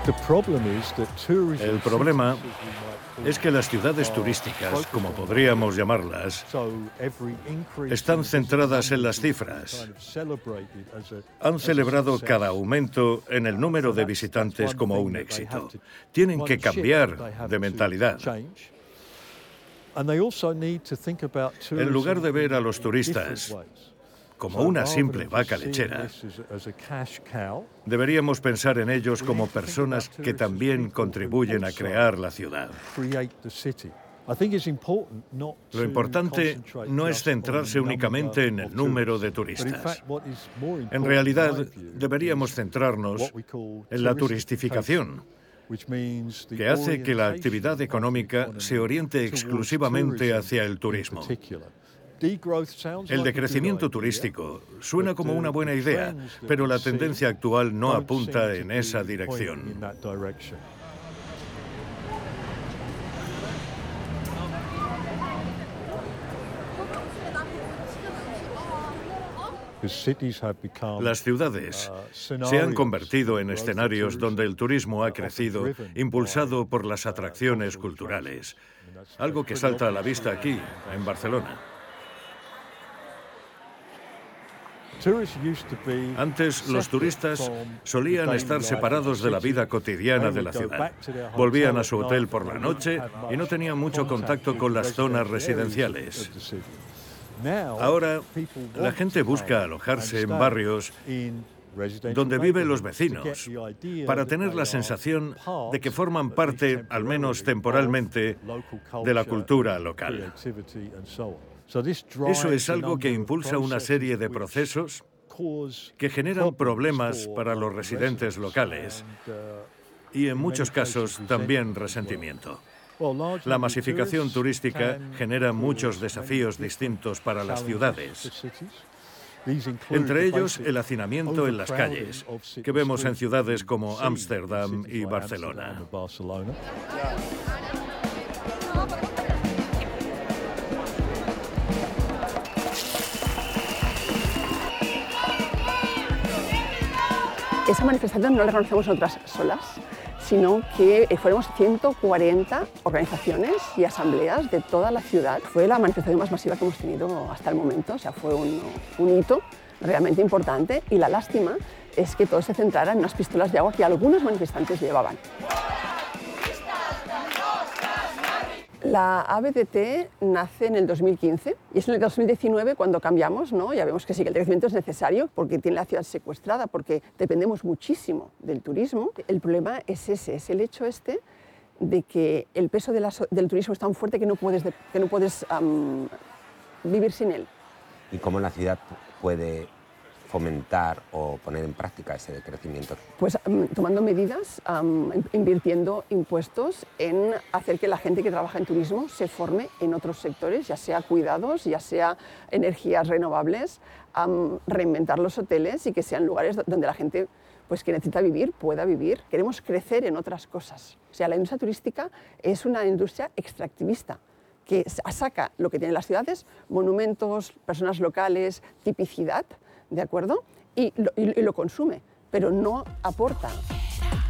El problema es que las ciudades turísticas, como podríamos llamarlas, están centradas en las cifras. Han celebrado cada aumento en el número de visitantes como un éxito. Tienen que cambiar de mentalidad. En lugar de ver a los turistas como una simple vaca lechera, deberíamos pensar en ellos como personas que también contribuyen a crear la ciudad. Lo importante no es centrarse únicamente en el número de turistas. En realidad, deberíamos centrarnos en la turistificación, que hace que la actividad económica se oriente exclusivamente hacia el turismo. El decrecimiento turístico suena como una buena idea, pero la tendencia actual no apunta en esa dirección. Las ciudades se han convertido en escenarios donde el turismo ha crecido, impulsado por las atracciones culturales, algo que salta a la vista aquí, en Barcelona. Antes, los turistas solían estar separados de la vida cotidiana de la ciudad. Volvían a su hotel por la noche y no tenían mucho contacto con las zonas residenciales. Ahora, la gente busca alojarse en barrios donde viven los vecinos, para tener la sensación de que forman parte, al menos temporalmente, de la cultura local. Eso es algo que impulsa una serie de procesos que generan problemas para los residentes locales y, en muchos casos, también resentimiento. La masificación turística genera muchos desafíos distintos para las ciudades. Entre ellos, el hacinamiento en las calles, que vemos en ciudades como Ámsterdam y Barcelona. Esa manifestación no la organizamos nosotras solas, sino que fuéramos 140 organizaciones y asambleas de toda la ciudad. Fue la manifestación más masiva que hemos tenido hasta el momento, o sea, fue un hito realmente importante, y la lástima es que todo se centrara en unas pistolas de agua que algunos manifestantes llevaban. La ABDT nace en el 2015 y es en el 2019 cuando cambiamos, ¿no? Ya vemos que sí, que el crecimiento es necesario porque tiene la ciudad secuestrada, porque dependemos muchísimo del turismo. El problema es ese, es el hecho de que el peso del turismo es tan fuerte que no puedes vivir sin él. ¿Y cómo la ciudad puede fomentar o poner en práctica ese decrecimiento? Pues tomando medidas, invirtiendo impuestos en hacer que la gente que trabaja en turismo se forme en otros sectores, ya sea cuidados, ya sea energías renovables, reinventar los hoteles y que sean lugares donde la gente pues, que necesita vivir pueda vivir. Queremos crecer en otras cosas. O sea, la industria turística es una industria extractivista que saca lo que tienen las ciudades, monumentos, personas locales, tipicidad, ¿de acuerdo? Y lo consume, pero no aporta.